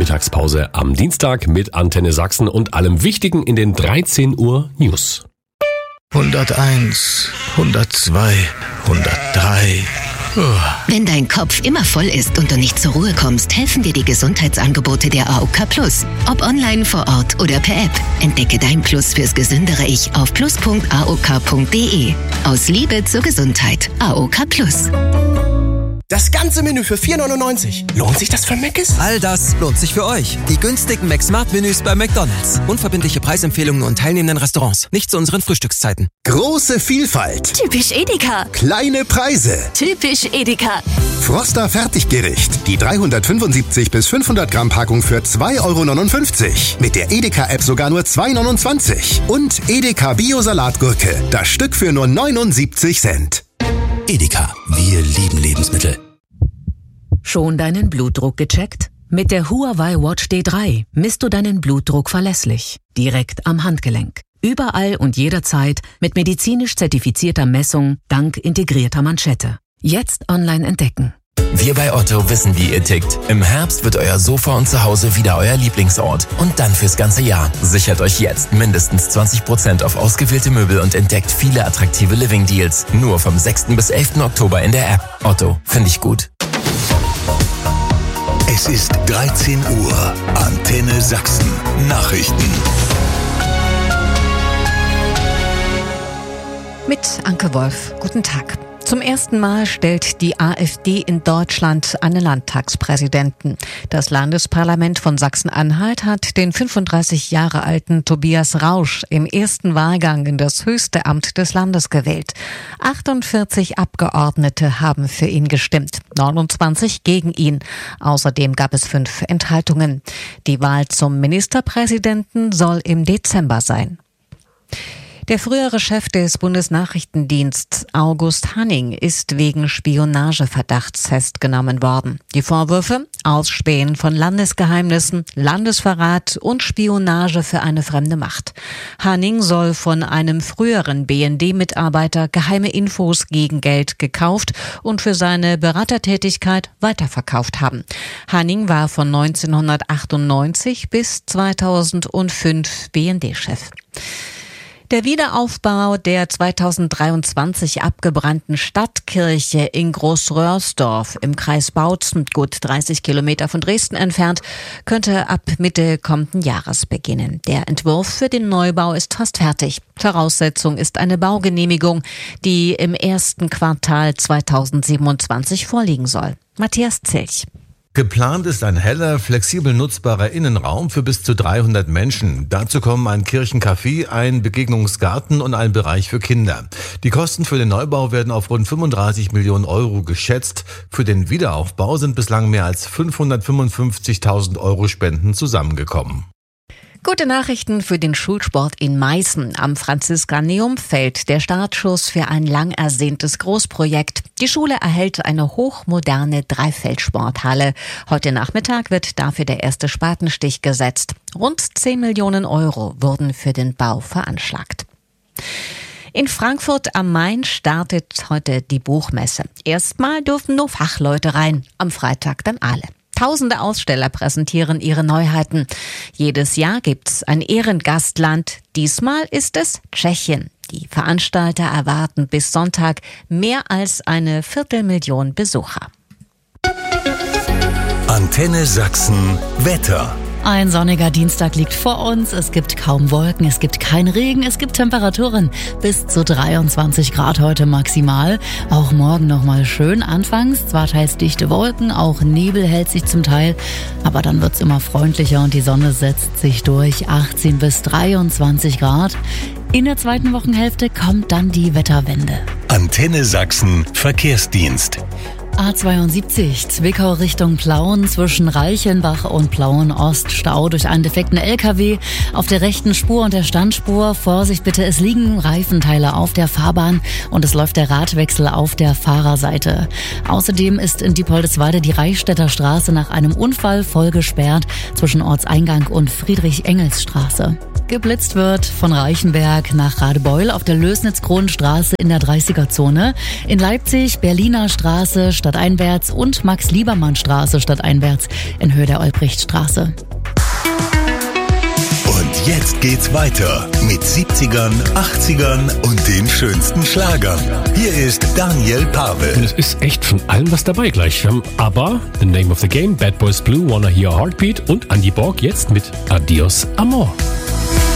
Mittagspause am Dienstag mit Antenne Sachsen und allem Wichtigen in den 13 Uhr News. 101, 102, 103. Wenn dein Kopf immer voll ist und du nicht zur Ruhe kommst, helfen dir die Gesundheitsangebote der AOK Plus. Ob online, vor Ort oder per App. Entdecke dein Plus fürs gesündere Ich auf plus.aok.de. Aus Liebe zur Gesundheit. AOK Plus. Das ganze Menü für 4,99. Lohnt sich das für Mc's? All das lohnt sich für euch. Die günstigen McSmart-Menüs bei McDonald's. Unverbindliche Preisempfehlungen und teilnehmenden Restaurants. Nicht zu unseren Frühstückszeiten. Große Vielfalt. Typisch Edeka. Kleine Preise. Typisch Edeka. Froster Fertiggericht. Die 375 bis 500 Gramm Packung für 2,59 €. Mit der Edeka-App sogar nur 2,29 €. Und Edeka Bio-Salatgurke. Das Stück für nur 79 Cent. Edeka, wir lieben Lebensmittel. Schon deinen Blutdruck gecheckt? Mit der Huawei Watch D3 misst du deinen Blutdruck verlässlich, direkt am Handgelenk. Überall und jederzeit mit medizinisch zertifizierter Messung dank integrierter Manschette. Jetzt online entdecken. Wir bei Otto wissen, wie ihr tickt. Im Herbst wird euer Sofa und Zuhause wieder euer Lieblingsort. Und dann fürs ganze Jahr. Sichert euch jetzt mindestens 20% auf ausgewählte Möbel und entdeckt viele attraktive Living-Deals. Nur vom 6. bis 11. Oktober in der App. Otto, finde ich gut. Es ist 13 Uhr. Antenne Sachsen. Nachrichten. Mit Anke Wolf. Guten Tag. Zum ersten Mal stellt die AfD in Deutschland einen Landtagspräsidenten. Das Landesparlament von Sachsen-Anhalt hat den 35 Jahre alten Tobias Rausch im ersten Wahlgang in das höchste Amt des Landes gewählt. 48 Abgeordnete haben für ihn gestimmt, 29 gegen ihn. Außerdem gab es 5 Enthaltungen. Die Wahl zum Ministerpräsidenten soll im Dezember sein. Der frühere Chef des Bundesnachrichtendienstes August Hanning ist wegen Spionageverdachts festgenommen worden. Die Vorwürfe: Ausspähen von Landesgeheimnissen, Landesverrat und Spionage für eine fremde Macht. Hanning soll von einem früheren BND-Mitarbeiter geheime Infos gegen Geld gekauft und für seine Beratertätigkeit weiterverkauft haben. Hanning war von 1998 bis 2005 BND-Chef. Der Wiederaufbau der 2023 abgebrannten Stadtkirche in Großröhrsdorf im Kreis Bautzen, gut 30 Kilometer von Dresden entfernt, könnte ab Mitte kommenden Jahres beginnen. Der Entwurf für den Neubau ist fast fertig. Voraussetzung ist eine Baugenehmigung, die im ersten Quartal 2027 vorliegen soll. Matthias Zilch. Geplant ist ein heller, flexibel nutzbarer Innenraum für bis zu 300 Menschen. Dazu kommen ein Kirchencafé, ein Begegnungsgarten und ein Bereich für Kinder. Die Kosten für den Neubau werden auf rund 35 Millionen € geschätzt. Für den Wiederaufbau sind bislang mehr als 555.000 € Spenden zusammengekommen. Gute Nachrichten für den Schulsport in Meißen. Am Franziskaneum fällt der Startschuss für ein lang ersehntes Großprojekt. Die Schule erhält eine hochmoderne Dreifeldsporthalle. Heute Nachmittag wird dafür der erste Spatenstich gesetzt. Rund 10 Millionen € wurden für den Bau veranschlagt. In Frankfurt am Main startet heute die Buchmesse. Erstmal dürfen nur Fachleute rein, am Freitag dann alle. Tausende Aussteller präsentieren ihre Neuheiten. Jedes Jahr gibt's ein Ehrengastland. Diesmal ist es Tschechien. Die Veranstalter erwarten bis Sonntag mehr als 250.000 Besucher. Antenne Sachsen Wetter. Ein sonniger Dienstag liegt vor uns. Es gibt kaum Wolken, es gibt keinen Regen, es gibt Temperaturen bis zu 23 Grad heute maximal. Auch morgen nochmal schön. Anfangs zwar teils dichte Wolken, auch Nebel hält sich zum Teil, aber dann wird's immer freundlicher und die Sonne setzt sich durch. 18 bis 23 Grad. In der zweiten Wochenhälfte kommt dann die Wetterwende. Antenne Sachsen Verkehrsdienst. A72 Zwickau Richtung Plauen zwischen Reichenbach und Plauen-Ost. Stau durch einen defekten LKW auf der rechten Spur und der Standspur. Vorsicht bitte, es liegen Reifenteile auf der Fahrbahn und es läuft der Radwechsel auf der Fahrerseite. Außerdem ist in Diepoldeswalde die Reichstätter Straße nach einem Unfall voll gesperrt zwischen Ortseingang und Friedrich-Engels-Straße. geblitzt wird von Reichenberg nach Radebeul auf der Lößnitz-Kronenstraße in der 30er-Zone. In Leipzig Berliner Straße stadteinwärts und Max-Liebermann-Straße stadteinwärts in Höhe der Olbrichtstraße. Und jetzt geht's weiter mit 70ern, 80ern und den schönsten Schlagern. Hier ist Daniel Pavel. Und es ist echt von allem was dabei gleich. Wir haben ABBA, The Name of the Game, Bad Boys Blue, Wanna Hear a Heartbeat und Andy Borg jetzt mit Adios Amor.